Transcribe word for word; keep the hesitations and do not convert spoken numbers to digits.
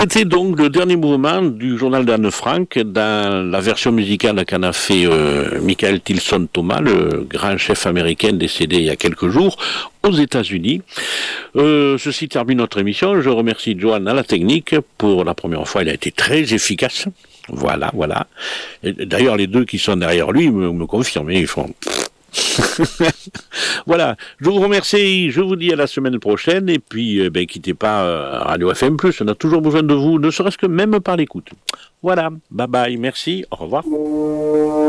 C'était donc le dernier mouvement du journal d'Anne Frank dans la version musicale qu'en a fait euh, Michael Tilson Thomas, le grand chef américain décédé il y a quelques jours aux États-Unis. Euh, ceci termine notre émission. Je remercie Johan à la technique. Pour la première fois, il a été très efficace. Voilà, voilà. Et d'ailleurs, les deux qui sont derrière lui me, me confirment. Ils font... Voilà, je vous remercie, je vous dis à la semaine prochaine, et puis euh, ben, quittez pas euh, Radio F M plus, on a toujours besoin de vous, ne serait-ce que même par l'écoute. Voilà, bye bye, merci, au revoir.